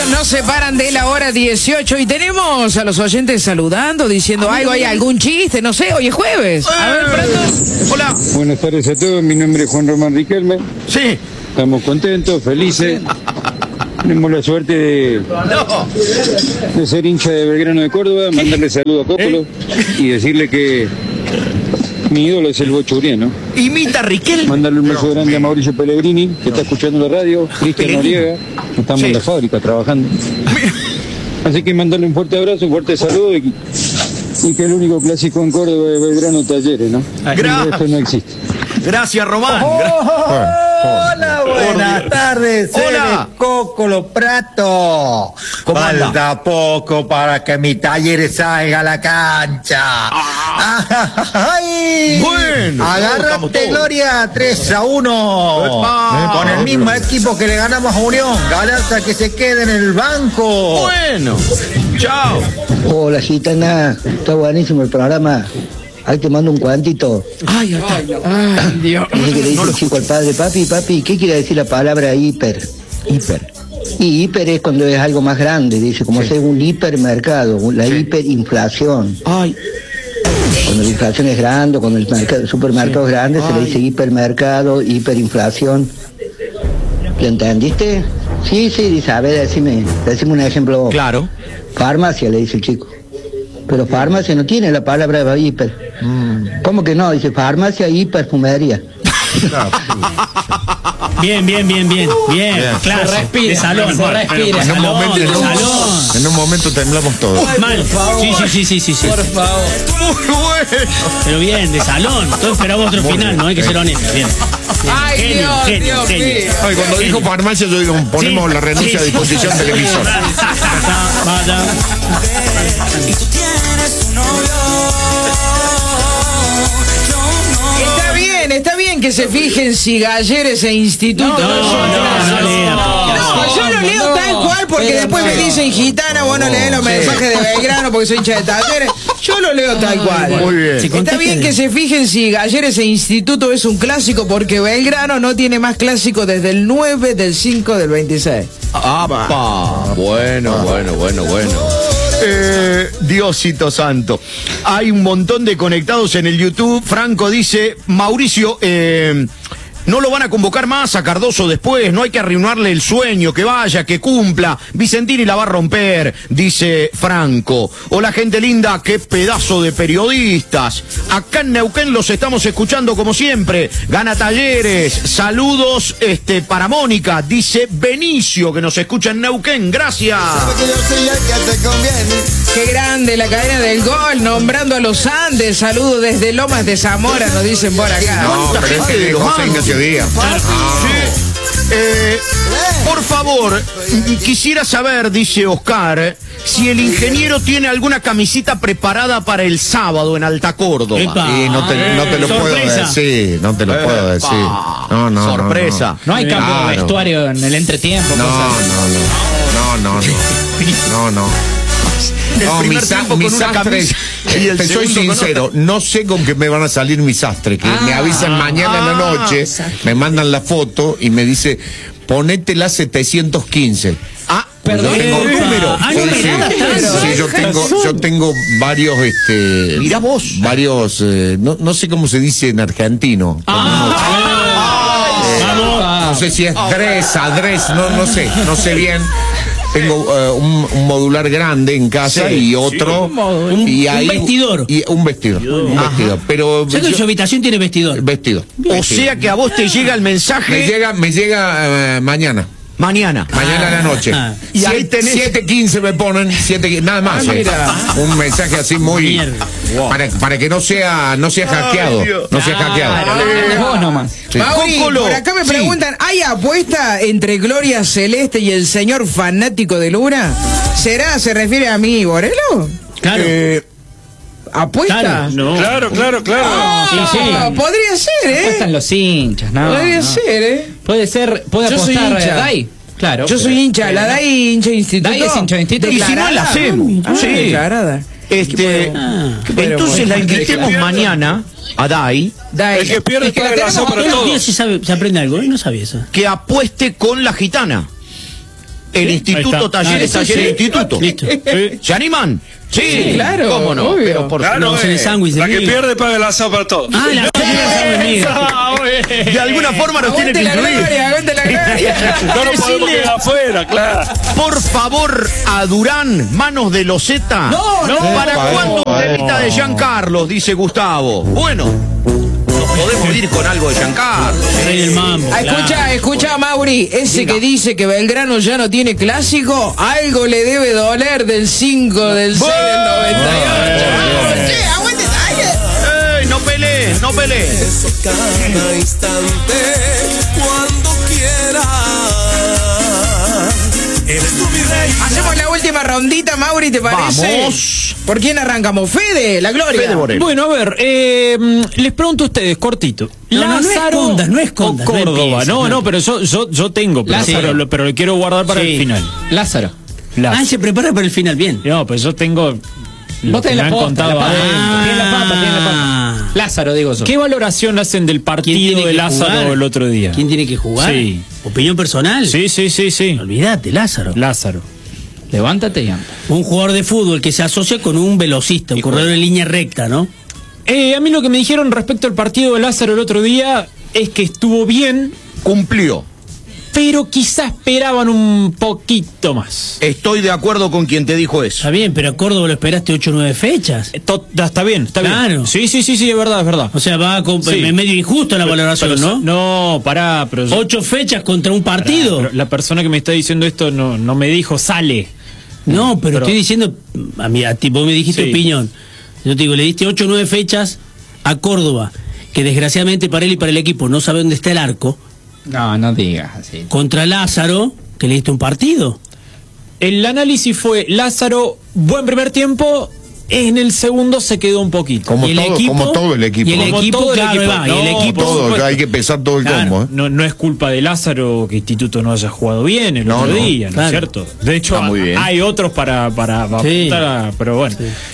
No se paran de la hora 18 y tenemos a los oyentes saludando, diciendo algo, hay algún chiste, no sé, hoy es jueves. A ver, Prato. Hola. Buenas tardes a todos, mi nombre es Juan Román Riquelme. Sí. Estamos contentos, felices. Tenemos la suerte de ser hincha de Belgrano de Córdoba, mandarle saludo a Coppola y decirle que mi ídolo es el Bochuriano. Imita a Riquelme. Mandarle un beso grande a Mauricio Pellegrini, que está escuchando la radio, Cristian Noriega, que estamos en la fábrica trabajando. Así que mandarle un fuerte abrazo, un fuerte saludo y que el único clásico en Córdoba es Belgrano Talleres, ¿no? Esto no existe. Gracias, Román. Hola, buenas tardes. Hola. Cocolo Prato. Falta poco para que mi Talleres salga a la cancha. ¡Ay! Bueno. Agárrate, Gloria, 3-1. Con el mismo equipo que le ganamos a Unión. Galarza que se quede en el banco. Bueno. Chao. Hola, gitana. Está buenísimo el programa. Ahí te mando un cuantito. Ay, Dios. Dice que le dice el chico al padre, papi, ¿qué quiere decir la palabra hiper? Hiper. Y hiper es cuando es algo más grande, dice, como si es un hipermercado, la hiperinflación. Ay. Cuando la inflación es grande, cuando el supermercado es grande, se le dice hipermercado, hiperinflación. ¿Lo entendiste? Sí, dice, a ver, decime un ejemplo. Claro. Farmacia, le dice el chico. Pero farmacia no tiene la palabra hiper. ¿Cómo que no? Dice farmacia y perfumería. Bien, claro. Se respira, de salón. se respira. En un momento temblamos todos. Mal. Sí. Por favor. Muy bueno. Pero bien, de salón. Todos esperamos otro final, no hay que ser honestos. Bien. Ay, Genio. Ay, cuando dijo farmacia, yo digo, ponemos la renuncia a disposición del emisor. Vaya. Está bien que se fijen si Galleres e Instituto. No, yo lo leo tal cual porque después me dicen gitana, vos no lees los mensajes de Belgrano porque soy hincha de Talleres. Yo lo leo tal cual. Muy bien. Está bien que se fijen si Galleres e Instituto es un clásico porque Belgrano no tiene más clásico desde el 9 del 5 del 26. ¡Apa! Bueno. Diosito santo. Hay un montón de conectados en el YouTube. Franco dice, Mauricio, no lo van a convocar más a Cardoso después, no hay que arruinarle el sueño, que vaya, que cumpla. Vicentini la va a romper, dice Franco. Hola, gente linda, qué pedazo de periodistas. Acá en Neuquén los estamos escuchando como siempre. Gana Talleres. Saludos para Mónica, dice Benicio, que nos escucha en Neuquén. Gracias. Qué grande la cadena del gol, nombrando a los Andes. Saludos desde Lomas de Zamora, nos dicen por acá. No, pero es que de José Ignacio Díaz. Por favor, quisiera saber, dice Oscar, si el ingeniero tiene alguna camisita preparada para el sábado en Alta Córdoba. Y no te lo puedo decir, no te lo puedo decir. No. Sorpresa. No hay cambio de vestuario en el entretiempo. No. El primer tiempo con una camisa y el te soy segundo sincero, no sé con qué me van a salir mis sastres, que me avisan mañana en la noche, me mandan la foto y me dice, ponete la 715. Perdón, yo tengo el número. Yo tengo varios, Mirá vos. varios, no sé cómo se dice en argentino. No sé si es adres, no sé bien. Tengo un modular grande en casa y otro. Un vestidor. Un vestidor. Pero ¿Sabes que su habitación tiene vestidor? Vestido. O sea que a vos te llega el mensaje. Me llega mañana. Mañana a la noche. Y ahí tenés 7:15 me ponen, 7:15, nada más. Un mensaje así muy para que no sea hackeado, no sea hackeado. Vos nomás. Sí. Mauri, por acá me preguntan, ¿hay apuesta entre Gloria Celeste y el señor fanático de Luna? ¿Se refiere a mí, Borelo? Claro. ¿Apuesta? Claro, no. Claro. Sí. Podría ser, Apuestan los hinchas, ¿no? Podría ser, Puede Yo soy apostar hincha. Dai. Claro. Yo soy hincha, la DAI hincha instituto. Dai es hincha de instituto. Y si no la hacemos. Sí. Declarada. Entonces la invitemos mañana a Dai. El que pierde paga la razón para Todos los todos. días se aprende algo, no sabía eso. Que apueste con la gitana. El Instituto Talleres, Instituto. Listo. ¿Se animan? Sí, claro, ¿cómo no? obvio. Pero por Claro, el sándwich de la que miga. pierde paga el asado para todos. Ah, la de alguna forma nos tiene que Aguante la incluir. gloria, aguante la gloria. No nos podemos quedar afuera, claro. Por favor, a Durán, manos de loseta. No. ¿Para cuándo un temita de Giancarlos? Dice Gustavo. Bueno, nos podemos ir con algo de Giancarlos. Rey del mambo. Escucha, Mauri, ese Diga. que dice que Belgrano ya no tiene clásico, algo le debe doler del 5, del 6, del 98. Che, aguante, ¡Ey, no pelees, no pelees! Cada instante, cuando quieras. Eres tú mi rey. Hacemos la última rondita, Mauri, ¿te parece? Vamos. ¿Por quién arrancamos? Fede, la gloria. Fede Borel. Bueno, a ver, les pregunto a ustedes, cortito. Lázaro no escondas, o Córdoba. no empieces, No, pero yo tengo, pero lo quiero guardar para el final. Lázaro. Ah, se prepara para el final, bien. No, pues yo tengo... Lo Vos que tenés me la han pota, contado la pata. adentro. Tiene la pata, tiene la pata. Lázaro, digo yo. ¿Qué valoración hacen del ¿Quién partido tiene de que Lázaro jugar? el otro día? ¿Quién tiene que jugar? Sí. ¿Opinión personal? Sí. Olvídate, Lázaro. Lázaro. Levántate y anda. Un jugador de fútbol que se asocia con un velocista, un corredor en línea recta, ¿no? A mí lo que me dijeron respecto al partido de Lázaro el otro día es que estuvo bien, Cumplió. pero quizá esperaban un poquito más. Estoy de acuerdo con quien te dijo Está eso. bien, pero a Córdoba lo esperaste 8 o 9 fechas. Está bien, está Claro. bien. Sí, es verdad. O sea, va con, Sí. medio injusto la valoración, Pero- ¿no? No, pará, pero... 8 fechas contra un partido. Pero la persona que me está diciendo esto no me dijo sale. No, pero estoy diciendo, a ti, vos me dijiste Sí. opinión. Yo te digo, le diste 8 o 9 fechas a Córdoba, que desgraciadamente para él y para el equipo no sabe dónde está el arco, No digas así. contra Lázaro, que le diste un partido. El análisis fue Lázaro, buen primer tiempo, en el segundo se quedó un poquito. Como ¿Y el todo, equipo? como todo el equipo. Y el Como equipo, todo el claro, equipo. va, y el No, equipo... por Todo, supuesto. hay que pesar todo el Claro. combo, ¿eh? No es culpa de Lázaro que Instituto no haya jugado bien el No, otro no, día, ¿no claro. es cierto? De hecho, Está muy bien. hay otros para Sí. apuntar pero bueno.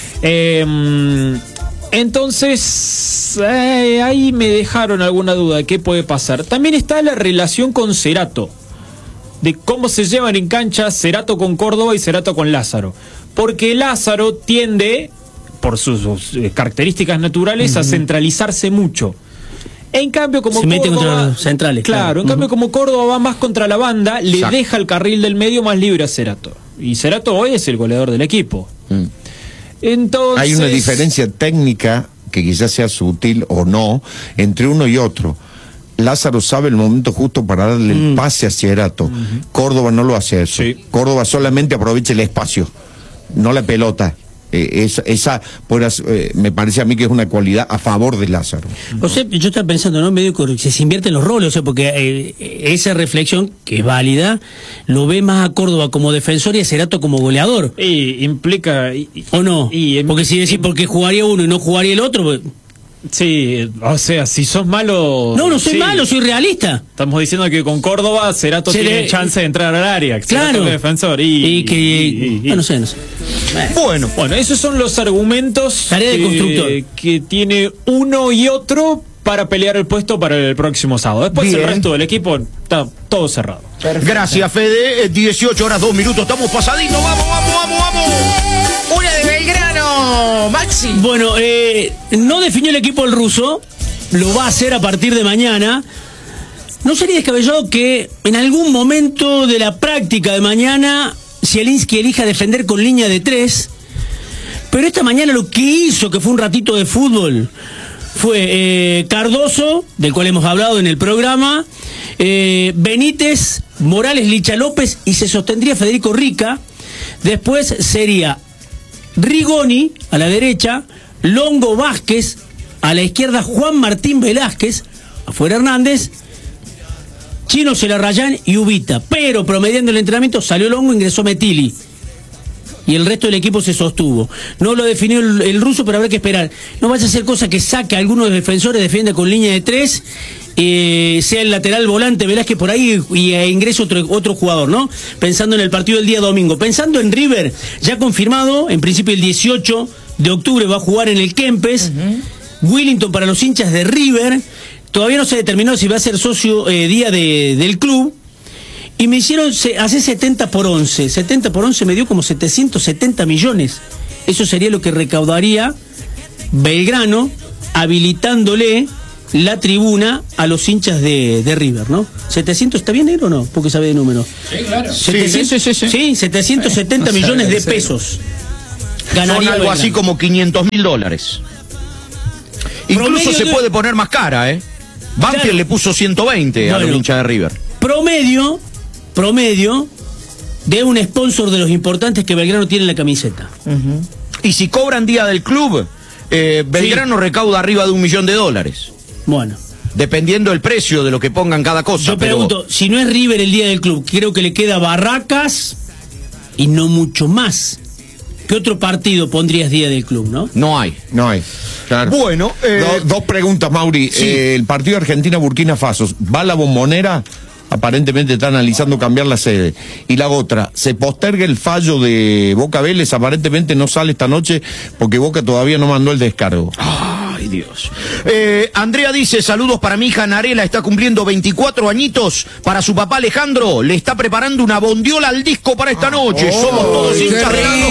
Entonces, ahí me dejaron alguna duda de qué puede pasar. También está la relación con Cerato, de cómo se llevan en cancha Cerato con Córdoba y Cerato con Lázaro. Porque Lázaro tiende, por sus características naturales, a centralizarse mucho. En cambio, como Se mete Córdoba, contra los centrales, Claro, en cambio, como Córdoba va más contra la banda, le Exacto. deja el carril del medio más libre a Cerato. Y Cerato hoy es el goleador del equipo. Entonces... Hay una diferencia técnica que quizás sea sutil o no entre uno y otro. Lázaro sabe el momento justo para darle el pase a Cerato. Córdoba no lo hace eso. Sí. Córdoba solamente aprovecha el espacio, no la pelota. Esa me parece a mí que es una cualidad a favor de Lázaro. O sea, yo estaba pensando, ¿no? Medio que se invierten los roles, o sea, porque esa reflexión, que es válida, lo ve más a Córdoba como defensor y a Cerato como goleador. Y implica... ¿O no? Porque si decís porque jugaría uno y no jugaría el otro... pues, Sí, o sea, si sos malo... no soy sí. malo, soy realista. Estamos diciendo que con Córdoba Cerato tiene chance de entrar al área. Claro. Cerato es defensor. No sé. Bueno, esos son los argumentos Tarea de constructor. que tiene uno y otro para pelear el puesto para el próximo sábado. Después Bien. el resto del equipo está todo cerrado. Gracias, Fede. 18 horas 2 minutos. Estamos pasaditos. Vamos. Una de Belgrano, Maxi. Bueno, no definió el equipo el ruso, lo va a hacer a partir de mañana. ¿No sería descabellado que en algún momento de la práctica de mañana Zielinski elija defender con línea de 3? Pero esta mañana lo que hizo, que fue un ratito de fútbol, fue Cardoso, del cual hemos hablado en el programa, Benítez, Morales, Licha López, y se sostendría Federico Rica. Después sería Rigoni a la derecha, Longo Vázquez, a la izquierda Juan Martín Velázquez, afuera Hernández, Chino Celarrayán y Ubita. Pero promediando el entrenamiento salió Longo, ingresó Metili. Y el resto del equipo se sostuvo. No lo definió el ruso, pero habrá que esperar. No vaya a ser cosa que saque a algunos defensores, defienda con línea de 3, sea el lateral volante Velázquez por ahí y ingrese otro jugador, ¿no? Pensando en el partido del día domingo. Pensando en River, ya confirmado, en principio el 18 de octubre va a jugar en el Kempes. Willington para los hinchas de River. Todavía no se determinó si va a ser socio día del club. y me hicieron hacer 70 por 11. 70 por 11 me dio como 770 millones. Eso sería lo que recaudaría Belgrano, habilitándole la tribuna a los hinchas de River, ¿no? ¿700 está bien, negro o no? Porque sabe de número. Sí, claro. 700, sí, 770 millones de pesos. Ganaría Son algo Belgrano. así como $500.000. Incluso se puede poner más cara, ¿eh? Banfield Claro. le puso 120 a los Bueno. hinchas de River. Promedio de un sponsor de los importantes que Belgrano tiene en la camiseta. Y si cobran día del club, Belgrano recauda arriba de $1 millón. Bueno. Dependiendo del precio de lo que pongan cada cosa. Yo pregunto, si no es River el día del club, creo que le queda Barracas y no mucho más. ¿Qué otro partido pondrías día del club, no? No hay. Claro. Bueno, dos preguntas, Mauri. Sí. El partido Argentina-Burkina Faso, ¿va a la Bombonera? Aparentemente está analizando cambiar la sede. Y la otra, se posterga el fallo de Boca Vélez, aparentemente no sale esta noche porque Boca todavía no mandó el descargo. Ay, Dios. Andrea dice, saludos para mi hija Narela, está cumpliendo 24 añitos. Para su papá Alejandro, le está preparando una bondiola al disco para esta noche. Somos todos hinchas de la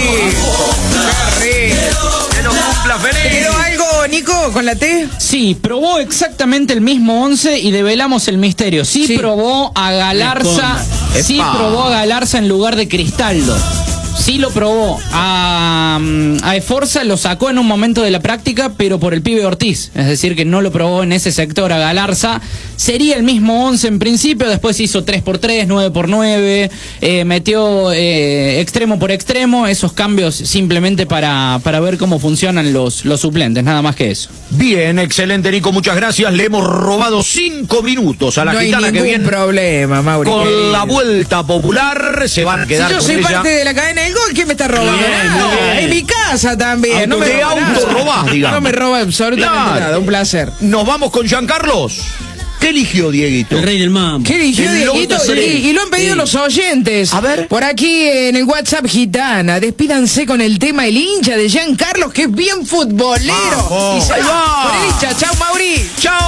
que nos cumpla feliz. ¿Quedó algo, Nico, con la T? Sí, probó exactamente el mismo 11 y develamos el misterio. Sí, probó a Galarza, sí Epa. probó a Galarza en lugar de Cristaldo. Sí lo probó. A Esforza lo sacó en un momento de la práctica, pero por el pibe Ortiz. Es decir, que no lo probó en ese sector a Galarza. Sería el mismo 11 en principio, después hizo 3x3, 9x9, metió extremo por extremo, esos cambios simplemente para ver cómo funcionan los suplentes, nada más que eso. Bien, excelente, Nico, muchas gracias. Le hemos robado 5 minutos a la No hay gitana que ningún viene problema, Mauri. con querido. la vuelta popular. Se van a Si quedar yo con soy ella. parte de la cadena del gol, ¿quién me está robando? Bien, Nada. muy bien. Es mi casa también. No me De roba auto nada. robás, digamos. No me roba absolutamente Claro. nada. Un placer. Nos vamos con Giancarlos. ¿Qué eligió Dieguito? El rey del mambo. ¿Qué eligió El Dieguito? loco Y lo han pedido Sí. los oyentes. A ver. Por aquí en el WhatsApp Gitana. Despídanse con el tema El hincha de Giancarlos, que es bien futbolero. Vamos. Y se Ahí va. va. Por el hincha. Chau, Mauri. Chao.